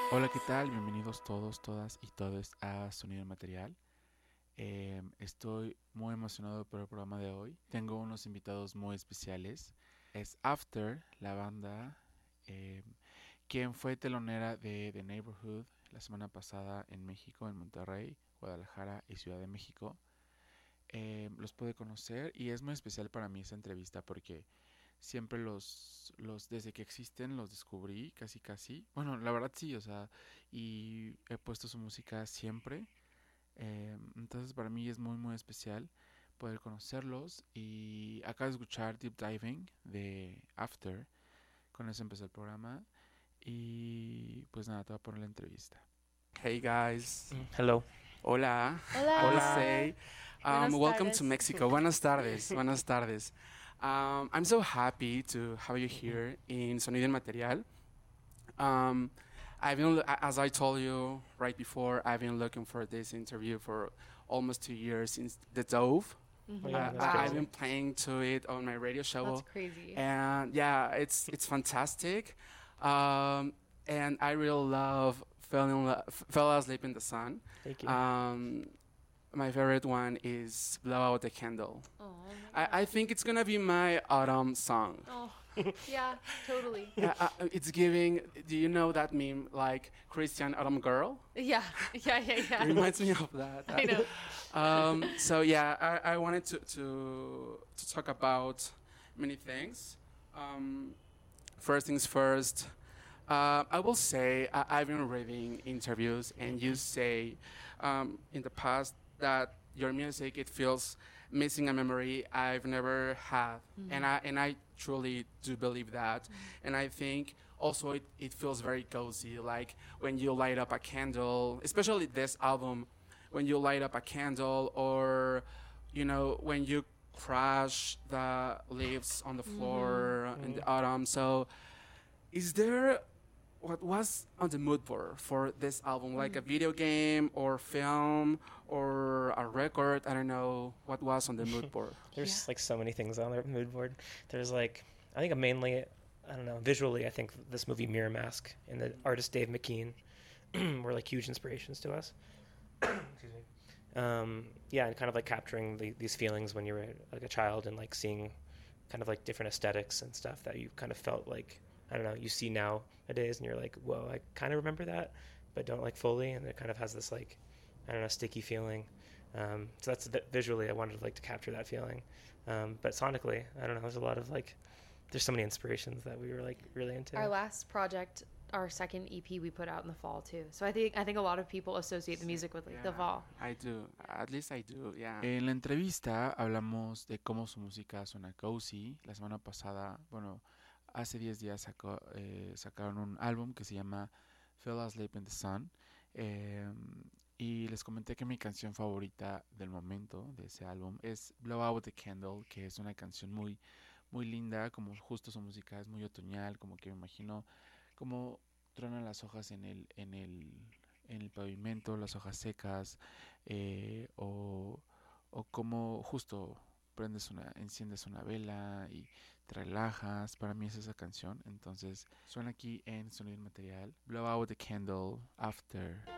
Hola, ¿qué tal? Bienvenidos todos, todas y todos a Sonido Material. Estoy muy emocionado por el programa de hoy. Tengo unos invitados muy especiales. Es After, la banda, eh, quien fue telonera de The Neighborhood la semana pasada en México, en Monterrey, Guadalajara y Ciudad de México. Los pude conocer y es muy especial para mí esa entrevista porque siempre desde que existen los descubrí casi casi. Bueno, la verdad sí, o sea, y he puesto su música siempre. Entonces para mí es muy muy especial poder conocerlos y acabo de escuchar Deep Diving de After. Con eso empezó el programa y pues nada, te voy a poner la entrevista. Hey guys. Hello. Hola. I will Hola. say Buenas welcome to tardes. Mexico. Buenas tardes. Buenas tardes. I'm so happy to have you here in Sonido en Material. Um, as I told you right before, I've been looking for this interview for almost 2 years since The Dove. Oh, yeah, that's I've crazy. been playing to it on my radio That's show, crazy. and yeah, it's fantastic. Um, and I really love Fell Asleep in the Sun. Thank you. My favorite one is Blow Out the Candle. Oh, I think it's gonna be my autumn song. oh, yeah, totally. Yeah, it's giving. Do you know that meme, like Christian Autumn Girl? Yeah, yeah, yeah, It yeah. reminds me of that. I know. So yeah, I wanted to talk about many things. First things first. I will say I've been reading interviews, and you say in the past that your music it feels missing a memory I've never had, and I truly do believe that, and I think also it feels very cozy, like when you light up a candle, especially this album, when you light up a candle, or when you crash the leaves on the floor in the autumn. So is there what was on the mood board for this album? Like a video game or film or a record? I don't know what was on the mood board. There's Yeah. like so many things on the mood board. There's like, I think mainly, I don't know, visually, I think this movie Mirror Mask and the artist Dave McKean were like huge inspirations to us. Excuse me. Yeah, and kind of like capturing these feelings when you were like a child and like seeing kind of like different aesthetics and stuff that you kind of felt like, I don't know, you see nowadays and you're like, whoa, I kind of remember that, but don't like fully. And it kind of has this like, I don't know, sticky feeling. So that's visually, I wanted like to capture that feeling. But sonically, I don't know, there's a lot of like, there's so many inspirations that we were like really into. Our last project, our second EP, we put out in the fall too. So I think a lot of people associate the music with like the fall. I do. At least I do, yeah. En la entrevista hablamos de cómo su música suena cozy. La semana pasada, bueno, hace 10 días sacaron un álbum que se llama Fell Asleep in the Sun. eh, y les comenté que mi canción favorita del momento de ese álbum es Blow Out the Candle, que es una canción muy, muy linda, como justo su música es muy otoñal, como que me imagino como truenan las hojas en el pavimento, las hojas secas, o como justo enciendes una vela y te relajas. Para mí es esa canción. Entonces suena aquí en Sonido Material. Blow Out the Candle After.